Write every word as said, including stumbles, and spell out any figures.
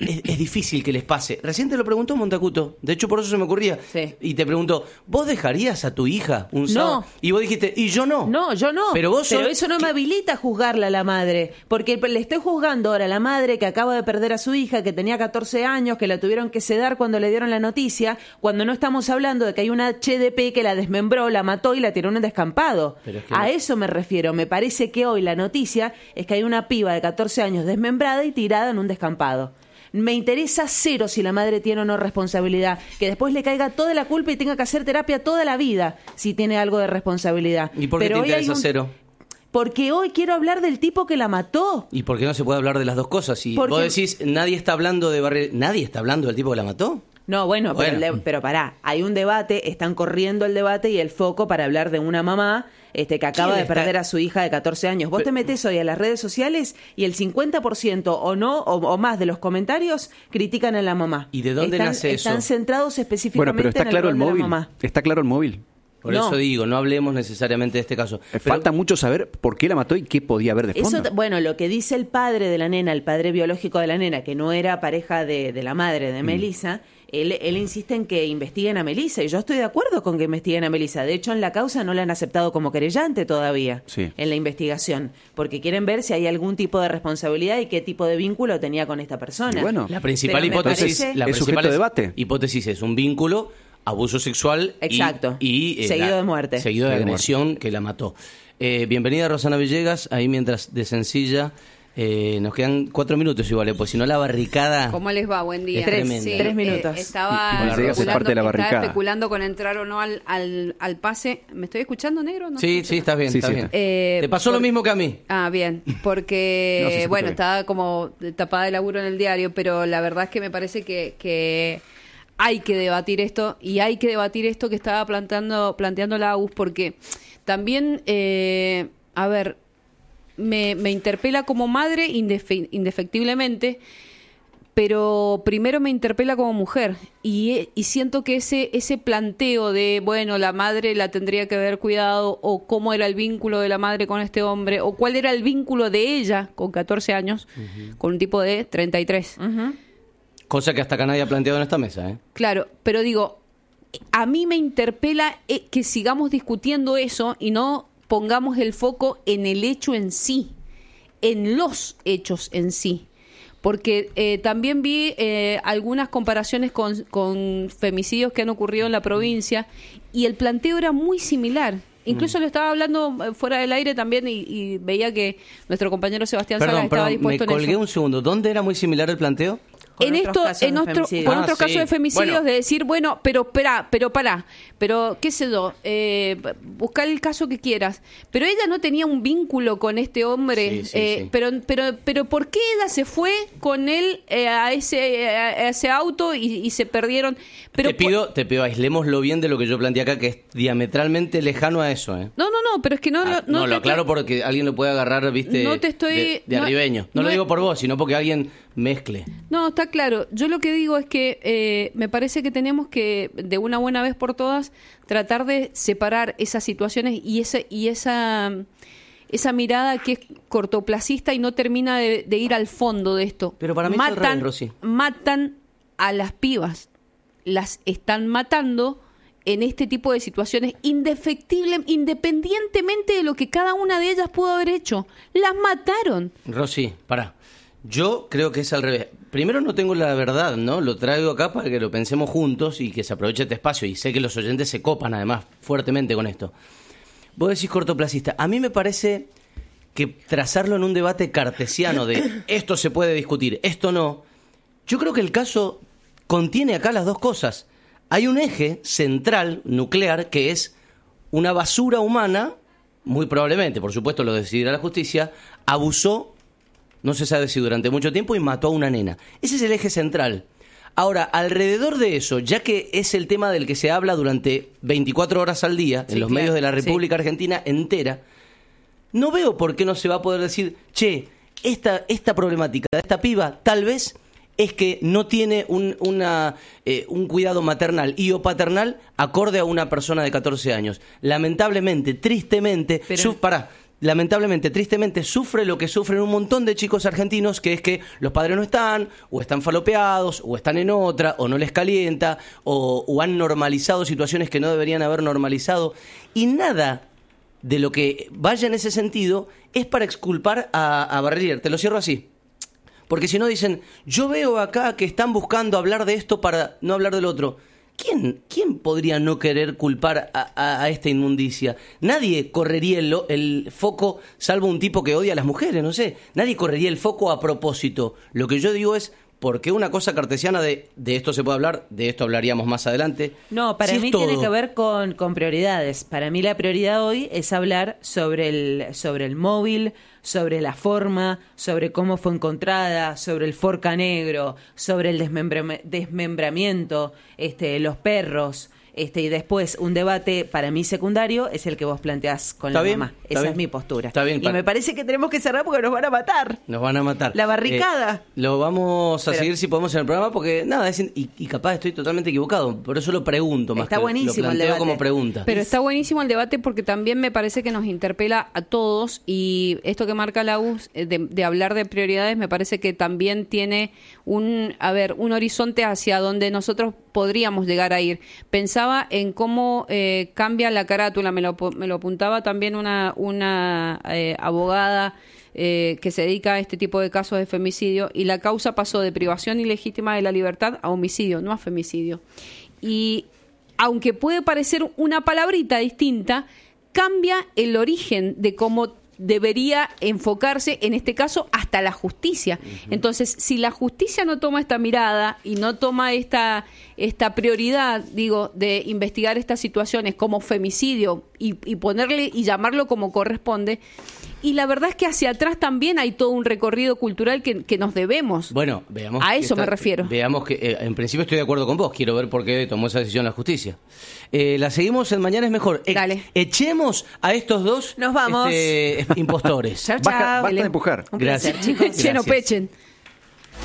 es, es difícil que les pase. Recién te lo preguntó Montacuto, de hecho por eso se me ocurría. Sí. Y te preguntó, ¿vos dejarías a tu hija un sábado? No. Y vos dijiste, y yo no. No, yo no. Pero vos Pero sos- eso no me habilita a juzgarla a la madre. Porque le estoy juzgando ahora a la madre que acaba de perder a su hija, que tenía catorce años, que la tuvieron que sedar cuando le dieron la noticia, cuando no estamos hablando de que hay una H D P que la desmembró, la mató y la tiró en un descampado. Pero es que a no. eso me refiero. Me parece que hoy la noticia es que hay una piba de catorce años desmembrada y tirada en un descampado. Me interesa cero si la madre tiene o no responsabilidad, que después le caiga toda la culpa y tenga que hacer terapia toda la vida si tiene algo de responsabilidad. ¿Y por qué Pero te hoy hay interesa un- cero? Porque hoy quiero hablar del tipo que la mató. ¿Y por qué no se puede hablar de las dos cosas? Y Porque- vos decís, nadie está hablando de barrer... ¿Nadie está hablando del tipo que la mató? No, bueno, Bueno. Pero, le- pero pará, hay un debate, están corriendo el debate y el foco para hablar de una mamá este, que acaba ¿Quién de está- perder a su hija de catorce años. Vos Pero- te metés hoy a las redes sociales y el cincuenta por ciento o no, o, o más de los comentarios critican a la mamá. ¿Y de dónde están, nace eso? Están centrados específicamente Bueno, pero está en claro el el rol de la móvil. mamá. Está claro el móvil. Por No. eso digo, no hablemos necesariamente de este caso. Eh, Pero- Falta mucho saber por qué la mató y qué podía haber de fondo. Eso, bueno, lo que dice el padre de la nena, el padre biológico de la nena, que no era pareja de, de la madre de Melissa, él, él insiste en que investiguen a Melissa, y yo estoy de acuerdo con que investiguen a Melissa. De hecho, en la causa no la han aceptado como querellante todavía, Sí. en la investigación, porque quieren ver si hay algún tipo de responsabilidad y qué tipo de vínculo tenía con esta persona. Y bueno, La principal Pero me hipótesis, parece- la Es sujeto principal de debate. hipótesis es un vínculo, abuso sexual y- Exacto. y, eh, Seguido la- de muerte. seguido de De agresión que la mató. Eh, bienvenida Rosana Villegas, ahí mientras de sencilla. Eh, nos quedan cuatro minutos igual, eh, pues si no la barricada. ¿Cómo les va? Buen día. Es tremenda. Tres- tres minutos. eh, estaba, Y- y Villegas es parte de la estaba barricada. especulando con entrar o no al, al, al pase. ¿Me estoy escuchando, negro? ¿No Sí, escucho? sí, estás bien, Sí, estás sí, bien. está. Eh, Te pasó por- lo mismo que a mí. Ah, bien, No, sí porque, se escucha bueno, bien. estaba como tapada de laburo en el diario, pero la verdad es que me parece que, que hay que debatir esto, y hay que debatir esto que estaba planteando, planteando la A U S, porque también, eh, a ver, me, me interpela como madre indefe- indefectiblemente, pero primero me interpela como mujer, y, y siento que ese ese planteo de, bueno, la madre la tendría que haber cuidado, o cómo era el vínculo de la madre con este hombre, o cuál era el vínculo de ella con catorce años, con un tipo de treinta y tres. Ujú. Cosa que hasta acá nadie ha planteado en esta mesa, ¿eh? Claro, pero digo, a mí me interpela eh, que sigamos discutiendo eso y no pongamos el foco en el hecho en sí, en los hechos en sí. Porque eh, también vi eh, algunas comparaciones con, con femicidios que han ocurrido en la provincia, y el planteo era muy similar. Incluso lo estaba hablando eh, fuera del aire también, y, y veía que nuestro compañero Sebastián Salas Perdón, estaba perdón, me dispuesto en colgué eso. un segundo. ¿Dónde era muy similar el planteo? Con En otros esto, casos en de otro, femicidio. con Ah, otros sí. casos de femicidios, Bueno. de decir, bueno, pero espera, pero pará, pero qué sé yo, eh, buscar el caso que quieras, pero ella no tenía un vínculo con este hombre, Sí, sí, eh, sí. pero, pero, pero ¿por qué ella se fue con él eh, a ese, a ese auto y, y se perdieron? Pero te pido, te pido, aislémoslo bien de lo que yo planteé acá, que es diametralmente lejano a eso, ¿eh? no, no, no, pero es que no, Ah, no, no, te lo estoy- aclaro porque alguien lo puede agarrar, viste, No te estoy- de, de no- arribeño. No, no lo es- digo por vos, sino porque alguien mezcle. No, está claro. Yo lo que digo es que eh, me parece que tenemos que, de una buena vez por todas, tratar de separar esas situaciones y esa y esa esa mirada que es cortoplacista y no termina de, de ir al fondo de esto. Pero para mí es al matan, revés, Rosy. matan a las pibas, las están matando en este tipo de situaciones, indefectible, independientemente de lo que cada una de ellas pudo haber hecho. Las mataron. Rosy, pará. Yo creo que es al revés. Primero no tengo la verdad, ¿no? Lo traigo acá para que lo pensemos juntos y que se aproveche este espacio. Y sé que los oyentes se copan, además, fuertemente con esto. Vos decís cortoplacista. A mí me parece que trazarlo en un debate cartesiano de esto se puede discutir, esto no. Yo creo que el caso contiene acá las dos cosas. Hay un eje central, nuclear, que es una basura humana, muy probablemente, por supuesto lo decidirá la justicia, abusó, no se sabe si durante mucho tiempo, y mató a una nena. Ese es el eje central. Ahora, alrededor de eso, ya que es el tema del que se habla durante veinticuatro horas al día, Sí, en los claro, medios de la sí. República Argentina entera, no veo por qué no se va a poder decir, che, esta, esta problemática de esta piba tal vez es que no tiene un, una, eh, un cuidado maternal y o paternal acorde a una persona de catorce años. Lamentablemente, tristemente, Pero- su, pará, lamentablemente, tristemente, sufre lo que sufren un montón de chicos argentinos, que es que los padres no están, o están falopeados, o están en otra, o no les calienta, o, o han normalizado situaciones que no deberían haber normalizado. Y nada de lo que vaya en ese sentido es para exculpar a, a Barrier. Te lo cierro así. Porque si no dicen, yo veo acá que están buscando hablar de esto para no hablar del otro. ¿Quién, quién podría no querer culpar a, a, a esta inmundicia? Nadie correría el, el foco, salvo un tipo que odia a las mujeres, no sé. Nadie correría el foco a propósito. Lo que yo digo es, ¿por qué una cosa cartesiana de, de esto se puede hablar? De esto hablaríamos más adelante. No, para Si mí es todo... tiene que ver con, con prioridades. Para mí la prioridad hoy es hablar sobre el, sobre el móvil, sobre la forma, sobre cómo fue encontrada, sobre el forca negro, sobre el desmembra- desmembramiento, este, los perros, este, y después un debate para mí secundario es el que vos planteás con Está la bien, mamá. está Esa bien. es mi postura. Está bien, y pa- me parece que tenemos que cerrar porque nos van a matar. Nos van a matar. La barricada. Eh, lo vamos a Pero- seguir si podemos en el programa porque, nada, es in- y, y capaz estoy totalmente equivocado. Por eso lo pregunto más Está que buenísimo lo el planteo debate. como pregunta. Pero está buenísimo el debate porque también me parece que nos interpela a todos y esto que marca la U S eh, de, de hablar de prioridades me parece que también tiene un, a ver, un horizonte hacia donde nosotros podríamos llegar a ir. Pensaba en cómo eh, cambia la carátula, me lo, me lo apuntaba también una, una eh, abogada eh, que se dedica a este tipo de casos de femicidio y la causa pasó de privación ilegítima de la libertad a homicidio, no a femicidio. Y aunque puede parecer una palabrita distinta, cambia el origen de cómo debería enfocarse, en este caso, hasta la justicia. Uh-huh. Entonces, si la justicia no toma esta mirada y no toma esta, esta prioridad, digo, de investigar estas situaciones como femicidio y, y ponerle y llamarlo como corresponde, y la verdad es que hacia atrás también hay todo un recorrido cultural que, que nos debemos. Bueno, veamos. A eso esta, me refiero. Veamos que, eh, en principio estoy de acuerdo con vos. Quiero ver por qué tomó esa decisión la justicia. Eh, la seguimos en Mañana es Mejor. E- Dale. Echemos a estos dos Nos vamos. este, impostores. Chao, chao. Baja- basta de empujar. Un Gracias. placer, chicos. Che, no Gracias. pechen.